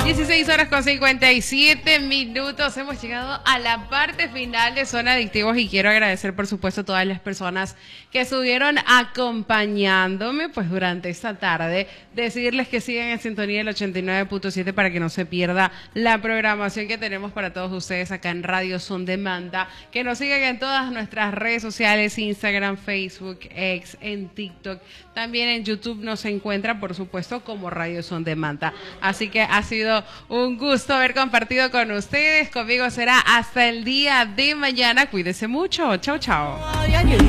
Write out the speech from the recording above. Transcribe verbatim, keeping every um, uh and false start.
dieciséis horas con cincuenta y siete minutos. Hemos llegado a la parte final de Zona Adictivos y quiero agradecer, por supuesto, a todas las personas que estuvieron acompañándome pues durante esta tarde. Decirles que sigan en sintonía del ochenta y nueve punto siete para que no se pierda la programación que tenemos para todos ustedes acá en Radio Son Demanda. Que nos sigan en todas nuestras redes sociales, Instagram, Facebook, X, en TikTok. También en YouTube nos encuentra, por supuesto, como Radio Son Demanda. Así que ha sido un gusto haber compartido con ustedes. Conmigo será hasta el día de mañana. Cuídese mucho. Chao, chao.